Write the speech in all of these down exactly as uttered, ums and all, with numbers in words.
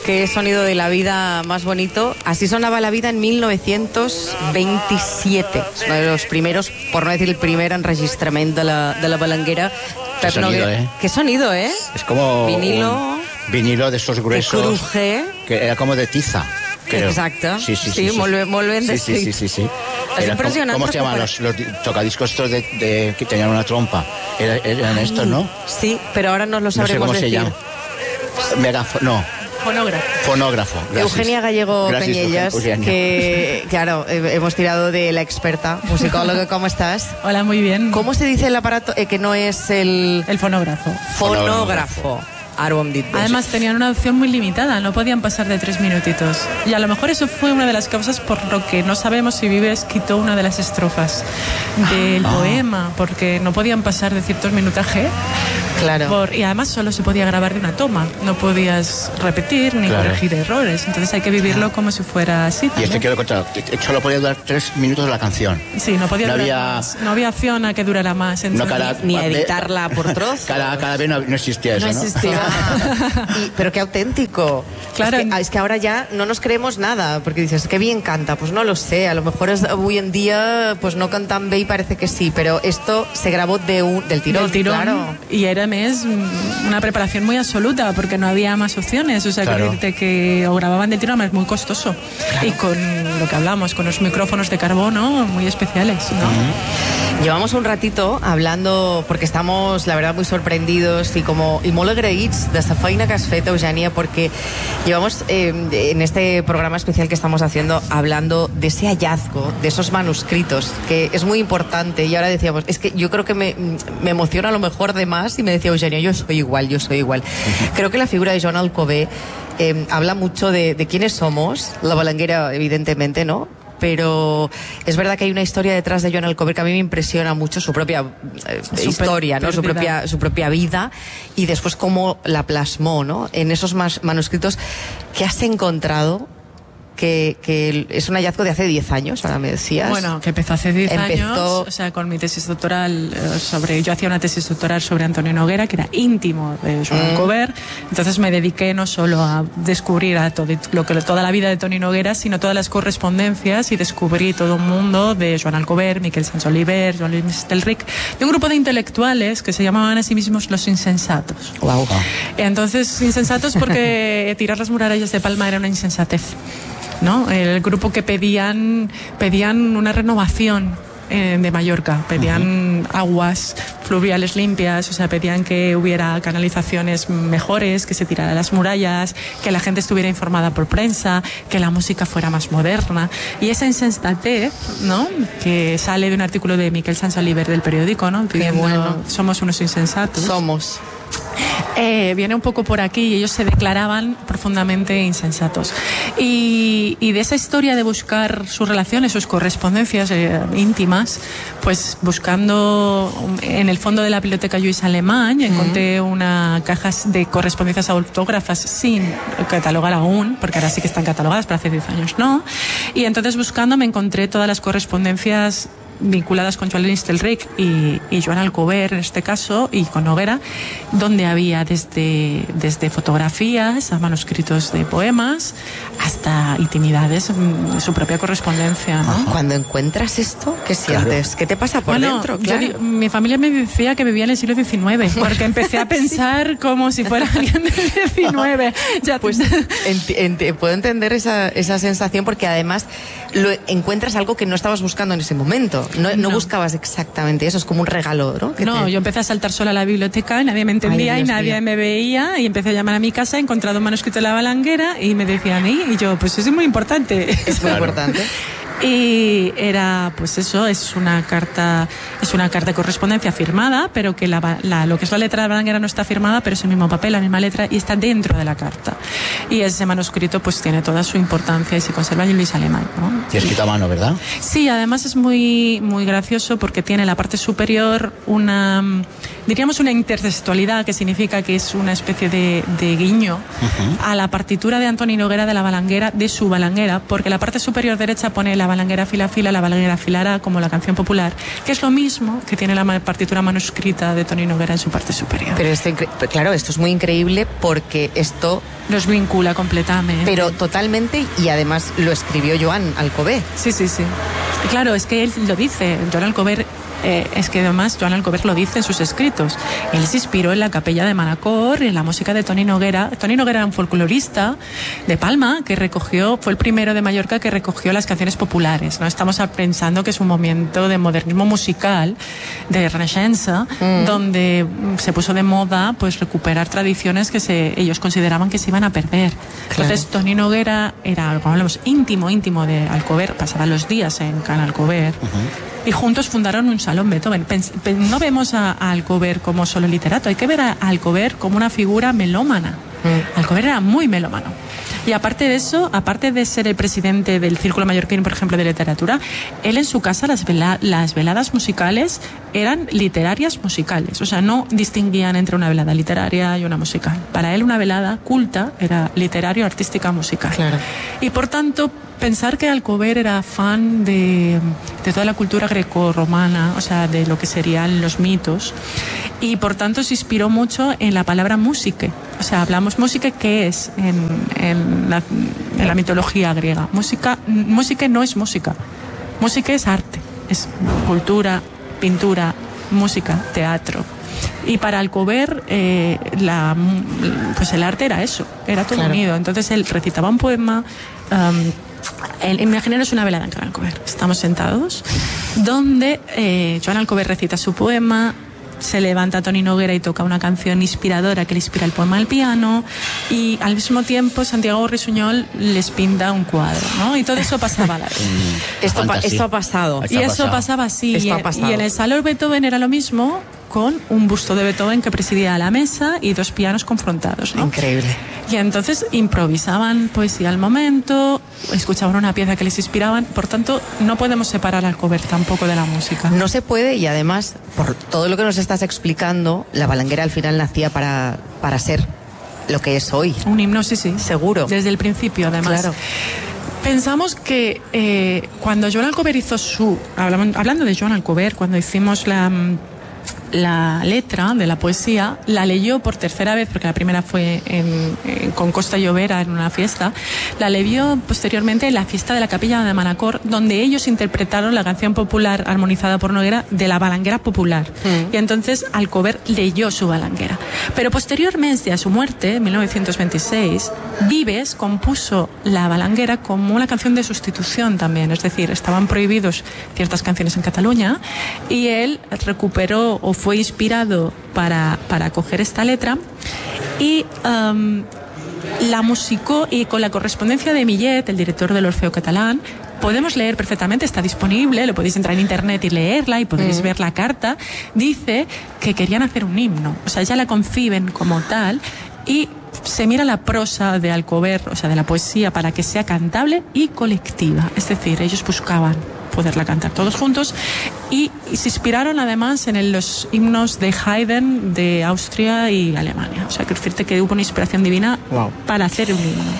Qué sonido de la vida más bonito. Así sonaba la vida en mil novecientos veintisiete. Uno de los primeros, por no decir el primer enregistramiento de la, de la Balanguera. Qué sonido, ¿eh? Qué sonido, ¿eh? Es como vinilo. Un vinilo de esos gruesos. Que cruje. Que era como de tiza. Creo. Exacto. Sí, sí, sí. Sí, sí, molt, sí. molt ben sí, sí, sí, sí, sí. Es Era impresionante. ¿Cómo, cómo se llaman los, los tocadiscos estos de, de, que tenían una trompa? Era, eran Ay, estos, ¿no? Sí, pero ahora no lo sabremos no sé cómo decir. se llama. Megafo no. Fonógrafo. Fonógrafo. Gracias. Eugenia Gallego Gracias, Peñellas, Eugenia. que claro, hemos tirado de la experta musicóloga. ¿Cómo estás? Hola, muy bien. ¿Cómo se dice el aparato eh, que no es el... El fonógrafo. Fonógrafo. Además tenían una opción muy limitada, no podían pasar de tres minutitos. Y a lo mejor eso fue una de las causas por lo que no sabemos si Vives quitó una de las estrofas del ah. poema, porque no podían pasar de ciertos minutajes. Claro. Por, y además solo se podía grabar de una toma, no podías repetir ni claro. corregir errores. Entonces hay que vivirlo claro. como si fuera así. Y este quiero contar, solo podía durar tres minutos la canción. Sí, no podía no durar había... más. No había opción a que durara más. No, cada, ni a editarla por trozos. Cada, cada vez no, no existía eso, ¿no? ¿no? existía. Y, pero qué auténtico. Claro. Es que, es que ahora ya no nos creemos nada, porque dices, qué bien canta. Pues no lo sé, a lo mejor es, hoy en día pues no cantan bien y parece que sí, pero esto se grabó de un, del tirón. Del tirón, claro. Y era mes una preparación muy absoluta, porque no había más opciones. O sea, claro. que, que o grababan de tirón, es muy costoso. Claro. Y con lo que hablamos, con los micrófonos de carbono muy especiales, ¿no? Uh-huh. Llevamos un ratito hablando, porque estamos, la verdad, muy sorprendidos y como y molt agraïts de esta feina que has fet, Eugenia, porque llevamos eh, en este programa especial que estamos haciendo hablando de ese hallazgo, de esos manuscritos, que es muy importante. Y ahora decíamos, es que yo creo que me, me emociona a lo mejor de más, y me decía Eugenia, yo soy igual, yo soy igual. Uh-huh. Creo que la figura de Joan Alcover eh, habla mucho de, de quiénes somos, la Balanguera evidentemente, ¿no? Pero es verdad que hay una historia detrás de Joan Alcover que a mí me impresiona mucho, su propia eh, su historia, ¿no? Su propia, su propia vida, y después cómo la plasmó, ¿no? En esos mas, manuscritos que has encontrado. Que, que es un hallazgo de hace diez años, ahora me decías. Bueno, que empezó hace diez años, o sea, con mi tesis doctoral sobre... Yo hacía una tesis doctoral sobre Antonio Noguera, que era íntimo de Joan mm. Alcover. Entonces me dediqué no solo a descubrir a todo, lo que, toda la vida de Toni Noguera, sino todas las correspondencias, y descubrí todo un mundo de Joan Alcover, Miquel Sans-Oliver, Joan Luis Estelrich, de un grupo de intelectuales que se llamaban a sí mismos los insensatos. Wow. Entonces, insensatos porque tirar las murallas de Palma era una insensatez, ¿no? El grupo que pedían pedían una renovación eh, de Mallorca, pedían uh-huh. aguas fluviales limpias, o sea, pedían que hubiera canalizaciones mejores, que se tiraran las murallas, que la gente estuviera informada por prensa, que la música fuera más moderna. Y esa insensatez, ¿no?, que sale de un artículo de Miquel Sans-Oliver del periódico, ¿no?, pidiendo, bueno. somos unos insensatos. Somos. Eh, viene un poco por aquí, y ellos se declaraban profundamente insensatos. Y, y de esa historia de buscar sus relaciones, sus correspondencias eh, íntimas, pues buscando en el fondo de la Biblioteca Lluís Alemany, encontré mm. una caja de correspondencias autógrafas sin catalogar aún, porque ahora sí que están catalogadas, pero hace diez años no. Y entonces buscando me encontré todas las correspondencias vinculadas con Joan Luis Estelrich y, y Joan Alcover en este caso, y con Noguera, donde había desde, desde fotografías a manuscritos de poemas hasta intimidades, su propia correspondencia, ¿no? Cuando encuentras esto, ¿qué sientes? Claro. ¿Qué te pasa por bueno, dentro? Claro. Yo, mi familia me decía que vivía en el siglo diecinueve, porque empecé a pensar sí. como si fuera alguien del diecinueve. Ya, pues ent, ent, puedo entender esa, esa sensación, porque además lo, encuentras algo que no estabas buscando en ese momento. No, no, no buscabas exactamente eso, es como un regalo, ¿no? No, te... yo empecé a saltar sola a la biblioteca, y nadie me entendía. Ay, y nadie mío. me veía, y empecé a llamar a mi casa, he encontrado un manuscrito de la Balanguera, y me decían, ¿y? Y yo, pues eso es muy importante. Es muy importante. Y era, pues eso, es una carta, es una carta de correspondencia firmada, pero que la, la, lo que es la letra de la Balanguera no está firmada, pero es el mismo papel, la misma letra, y está dentro de la carta. Y ese manuscrito pues tiene toda su importancia y se conserva en Lluís Alemany, ¿no? Y escrito a mano, ¿verdad? Sí, además es muy, muy gracioso, porque tiene en la parte superior una diríamos una intertextualidad, que significa que es una especie de, de guiño uh-huh. a la partitura de Antoni Noguera de la Balanguera, de su Balanguera, porque la parte superior derecha pone la Balanguera fila fila, la Balanguera filará, como la canción popular, que es lo mismo que tiene la partitura manuscrita de Toni Noguera en su parte superior. Pero esto, claro, esto es muy increíble porque esto los vincula completamente. Pero totalmente, y además lo escribió Joan Alcover. Sí, sí, sí. Claro, es que él lo dice, Joan Alcover. Eh, es que además Joan Alcover lo dice en sus escritos. Él se inspiró en la capella de Manacor, en la música de Toni Noguera. Toni Noguera era un folclorista de Palma que recogió, fue el primero de Mallorca que recogió las canciones populares, ¿no? Estamos pensando que es un momento de modernismo musical, de Renaixença, mm. donde se puso de moda pues recuperar tradiciones que se, ellos consideraban que se iban a perder. Claro. Entonces Toni Noguera era, como hablamos, íntimo, íntimo de Alcover, pasaban los días en Can Alcover. Uh-huh. Y juntos fundaron un salón Beethoven. No vemos a, a Alcover como solo literato, hay que ver a Alcover como una figura melómana. Mm. Alcover era muy melómano. Y aparte de eso, aparte de ser el presidente del Círculo Mallorquín, por ejemplo, de literatura, él en su casa las, vela, las veladas musicales eran literarias musicales. O sea, no distinguían entre una velada literaria y una musical. Para él una velada culta era literario, artística, musical. Claro. Y por tanto, pensar que Alcover era fan de, de toda la cultura grecorromana, o sea, de lo que serían los mitos, y por tanto se inspiró mucho en la palabra música. O sea, hablamos música, ¿qué es en, en, la, en la mitología griega? Música, música no es música. Música es arte, es cultura, pintura, música, teatro. Y para Alcover, eh, la, pues el arte era eso, era todo claro. unido. Entonces él recitaba un poema. Um, El, imaginaros una velada en Can Alcover. Estamos sentados, donde eh, Joan Alcover recita su poema, se levanta Toni Noguera y toca una canción inspiradora que le inspira el poema al piano, y al mismo tiempo Santiago Risuñol les pinta un cuadro, ¿no? Y todo eso pasaba a la vez. esto, pa- esto ha pasado. Y eso pasado. pasaba así. Esto y, ha pasado. y en el Salón Beethoven era lo mismo, con un busto de Beethoven que presidía la mesa y dos pianos confrontados, ¿no? Increíble. Y entonces improvisaban poesía al momento, escuchaban una pieza que les inspiraban. Por tanto, no podemos separar al Alcover tampoco de la música. No se puede, y además, por todo lo que nos estás explicando, la Balanguera al final nacía para, para ser lo que es hoy. Un himno, sí, sí. Seguro. Desde el principio, además. Claro. Pensamos que eh, cuando Joan Alcover hizo su... Hablando de Joan Alcover, cuando hicimos la... la letra de la poesía, la leyó por tercera vez, porque la primera fue en, en, con Costa Llovera en una fiesta, la leyó posteriormente en la fiesta de la Capilla de Manacor, donde ellos interpretaron la canción popular armonizada por Noguera de la Balanguera popular. Mm. Y entonces Alcover leyó su Balanguera. Pero posteriormente a su muerte, en mil novecientos veintiséis, Vives compuso la Balanguera como una canción de sustitución también, es decir, estaban prohibidos ciertas canciones en Cataluña, y él recuperó o fue inspirado para, para coger esta letra y um, la musicó, y con la correspondencia de Millet, el director del Orfeo Catalán, podemos leer perfectamente, está disponible, lo podéis entrar en internet y leerla y podéis mm. ver la carta. Dice que querían hacer un himno, o sea, ya la conciben como tal, y se mira la prosa de Alcover, o sea, de la poesía, para que sea cantable y colectiva, es decir, ellos buscaban poderla cantar todos juntos, y, y se inspiraron además en el, los himnos de Haydn de Austria y Alemania. O sea, que decirte que hubo una inspiración divina wow. para hacer un himno.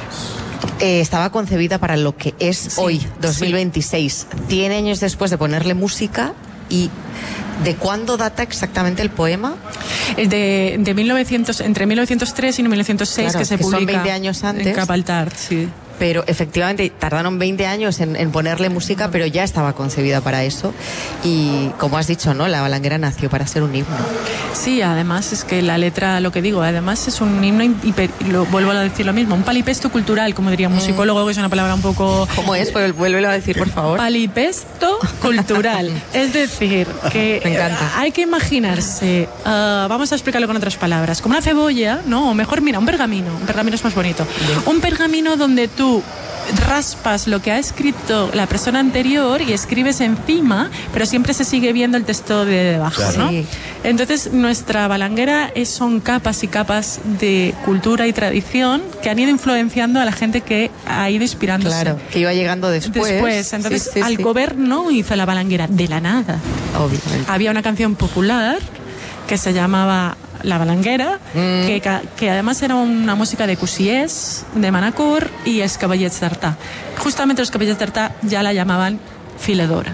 Eh, estaba concebida para lo que es sí, hoy, dos mil veintiséis, sí. cien años después de ponerle música. ¿Y de cuándo data exactamente el poema? De, de mil novecientos, entre mil novecientos tres y mil novecientos seis, claro, que se que publica. Son veinte años antes. En Capaltart, sí. Pero efectivamente tardaron veinte años en, en ponerle música, pero ya estaba concebida para eso. Y como has dicho, ¿no? La Balanguera nació para ser un himno. Sí, además es que la letra, lo que digo, además es un himno, hiper, lo, vuelvo a decir lo mismo, un palipesto cultural, como diría un musicólogo, mm. que es una palabra un poco... ¿Cómo es? Pues vuélvelo a decir, por favor. Palipesto cultural. Es decir, que Me encanta. hay que imaginarse, uh, vamos a explicarlo con otras palabras, como una cebolla, ¿no? O mejor, mira, un pergamino. Un pergamino es más bonito. Bien. Un pergamino donde tú Tú raspas lo que ha escrito la persona anterior y escribes encima, pero siempre se sigue viendo el texto de debajo, claro. ¿no? Sí. Entonces nuestra Balanguera es, son capas y capas de cultura y tradición que han ido influenciando a la gente que ha ido inspirándose. Claro, que iba llegando después. Después, entonces sí, sí, Alcover sí. no hizo la Balanguera de la nada. Obviamente. Había una canción popular que se llamaba La Balanguera, mm. que, que además era una música de Cusiers, de Manacor y Els Cavallets d'Artà. Justamente los Cavallets d'Artà ya la llamaban Filedora.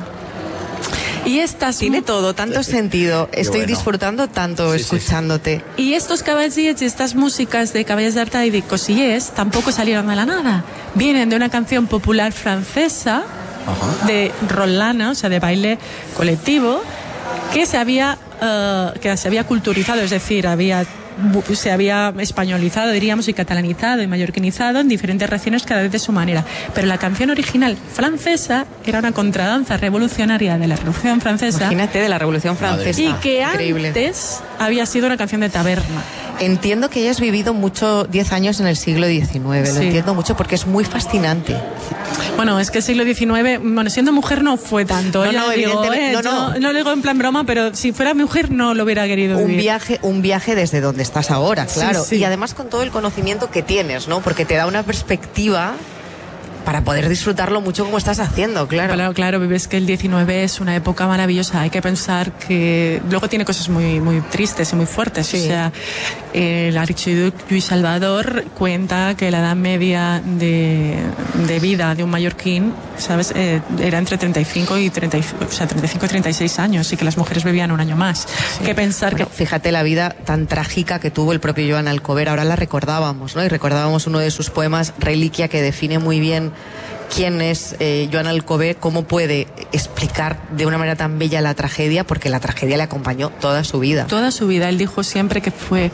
Y estas tiene todo tanto sentido. Estoy bueno. disfrutando tanto sí, escuchándote. Sí, sí. Y estos cavallets y estas músicas de Cavallets d'Artà y de Cosillés tampoco salieron de la nada. Vienen de una canción popular francesa, ajá, de Rollana, o sea, de baile colectivo, que se había uh, que se había culturizado, es decir, había se había españolizado, diríamos, y catalanizado y mallorquinizado en diferentes regiones, cada vez de su manera. Pero la canción original francesa era una contradanza revolucionaria de la Revolución Francesa. Imagínate, de la Revolución Francesa. Y que Increíble. antes había sido una canción de taberna. Entiendo que hayas vivido mucho, diez años en el siglo diecinueve, sí. Lo entiendo mucho porque es muy fascinante. Bueno, es que el siglo diecinueve, bueno, siendo mujer no fue tanto. No, no, digo, eh, no, no. no lo digo en plan broma, pero si fuera mujer no lo hubiera querido un vivir. Viaje, un viaje desde donde estás ahora, claro. Sí, sí. Y además con todo el conocimiento que tienes, ¿no? Porque te da una perspectiva para poder disfrutarlo mucho como estás haciendo, claro. Claro, claro, vives que el diecinueve es una época maravillosa. Hay que pensar que luego tiene cosas muy, muy tristes y muy fuertes. Sí. O sea, el archiduque Luis Salvador cuenta que la edad media de, de vida de un mallorquín, ¿sabes? Eh, era entre treinta y cinco y treinta, o sea, treinta y cinco y treinta y seis años, y que las mujeres vivían un año más. Sí. Hay que pensar bueno, que... Fíjate la vida tan trágica que tuvo el propio Joan Alcover. Ahora la recordábamos, ¿no? Y recordábamos uno de sus poemas, Reliquia, que define muy bien quién es eh, Joan Alcover, cómo puede explicar de una manera tan bella la tragedia, porque la tragedia le acompañó toda su vida. Toda su vida. Él dijo siempre que fue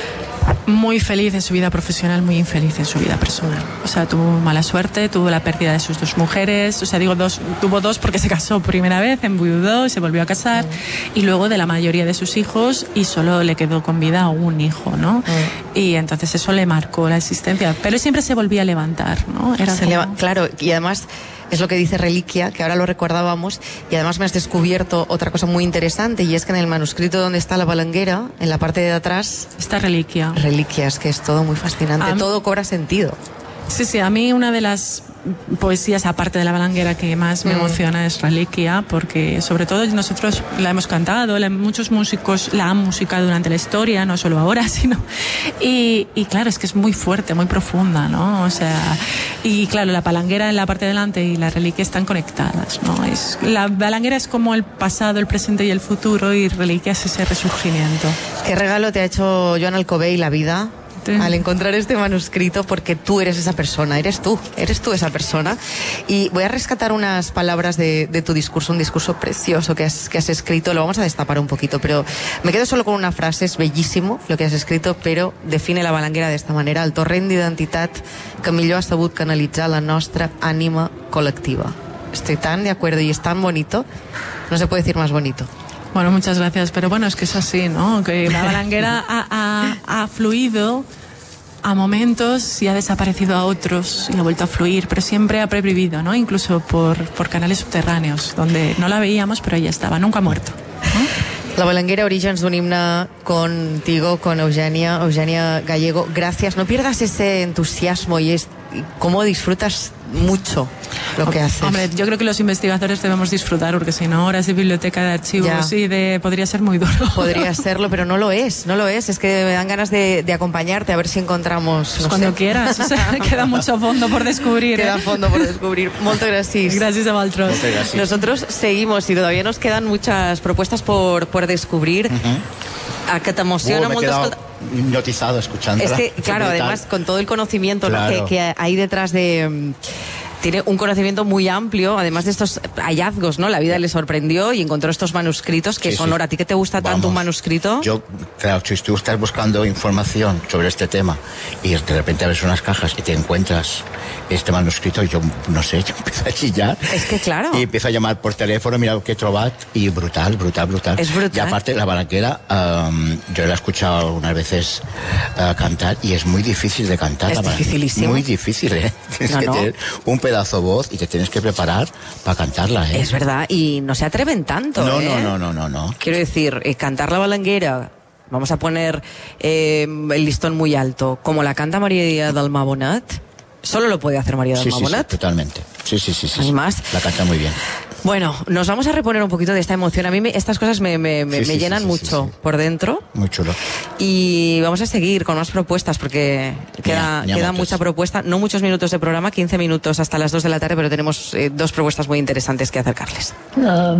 muy feliz en su vida profesional, muy infeliz en su vida personal. O sea, tuvo mala suerte, tuvo la pérdida de sus dos mujeres, o sea, digo dos, tuvo dos porque se casó primera vez, enviudó, se volvió a casar, mm. y luego de la mayoría de sus hijos, y solo le quedó con vida un hijo, ¿no? Mm. Y entonces eso le marcó la existencia, pero siempre se volvía a levantar, ¿no? Era se como... leva- claro, y además... Es lo que dice Reliquia, que ahora lo recordábamos, y además me has descubierto otra cosa muy interesante, y es que en el manuscrito donde está la balanguera, en la parte de atrás... Está Reliquia. Reliquia, es que es todo muy fascinante, A todo cobra sentido. Sí, sí, a mí una de las poesías, aparte de la balanguera, que más me mm. emociona es Reliquia, porque sobre todo nosotros la hemos cantado, la, muchos músicos la han musicado durante la historia, no solo ahora, sino... Y, y claro, es que es muy fuerte, muy profunda, ¿no? O sea, y claro, la balanguera en la parte de delante y la Reliquia están conectadas, ¿no? Es, la balanguera es como el pasado, el presente y el futuro, y Reliquia es ese resurgimiento. ¿Qué regalo te ha hecho Joan Alcover y la vida al encontrar este manuscrito? Porque tú eres esa persona, eres tú, eres tú esa persona. Y voy a rescatar unas palabras de, de tu discurso, un discurso precioso que has, que has escrito. Lo vamos a destapar un poquito, pero me quedo solo con una frase. Es bellísimo lo que has escrito, pero define la balanguera de esta manera: el torrent d'identitat que millor ha sabut canalitzar la nostra ànima col·lectiva. Estoy tan de acuerdo y es tan bonito, no se puede decir más bonito. Bueno, muchas gracias, pero bueno, es que es así, ¿no? Que la balanguera ha, ha, ha fluido a momentos y ha desaparecido a otros y ha vuelto a fluir, pero siempre ha previvido, ¿no? Incluso por, por canales subterráneos, donde no la veíamos, pero ella estaba, nunca ha muerto, ¿no? La balanguera, orígens d'un himne contigo, con Eugenia, Eugenia Gallego. Gracias, no pierdas ese entusiasmo y, es, y cómo disfrutas mucho lo que haces. Hombre, yo creo que los investigadores debemos disfrutar, porque si no, horas de biblioteca de archivos ya. y de podría ser muy duro. Podría serlo, pero no lo es, no lo es. Es que me dan ganas de, de acompañarte, a ver si encontramos... Pues no cuando sé. quieras, o sea, queda mucho fondo por descubrir. Queda ¿eh? fondo por descubrir. Moltes gràcies. Gracias a vosotros. Nosotros seguimos y todavía nos quedan muchas propuestas por, por descubrir. Uh-huh. ¿A que te emociona? Uh, me he quedado hipnotizado escuchando. Es que, claro, además, con todo el conocimiento, claro, ¿no? que, que hay detrás de... Tiene un conocimiento muy amplio, además de estos hallazgos, ¿no? La vida le sorprendió y encontró estos manuscritos que sí, son oro. sí. ¿A ti que te gusta tanto Vamos, un manuscrito? Yo, claro, si tú estás buscando información sobre este tema y de repente abres unas cajas y te encuentras este manuscrito, yo no sé, yo empiezo a chillar. Es que claro. Y empiezo a llamar por teléfono, mira lo que he trobat, y brutal, brutal, brutal. Es brutal. Y aparte, la balanguera, um, yo la he escuchado algunas veces uh, cantar y es muy difícil de cantar. Es la dificilísimo. Muy difícil, ¿eh? Tienes no, que no. tener un pedazo de voz y te tienes que preparar para cantarla, ¿eh? Es verdad, y no se atreven tanto, no, ¿eh? No, no, no, no, no. Quiero decir, eh, cantar la balanguera, vamos a poner eh, el listón muy alto, como la canta María del Mabonat, solo lo puede hacer María del sí, Mabonat. Sí, sí, totalmente. Sí, sí, sí, sí. Además, la canta muy bien. Bueno, nos vamos a reponer un poquito de esta emoción. A mí me, estas cosas me, me, me, Sí, sí, me llenan sí, sí, mucho sí, sí. por dentro. Muy chulo. Y vamos a seguir con más propuestas porque queda, Ya, ya queda montes. mucha propuesta. No muchos minutos de programa, quince minutos hasta las dos de la tarde, pero tenemos eh, dos propuestas muy interesantes que acercarles. Um,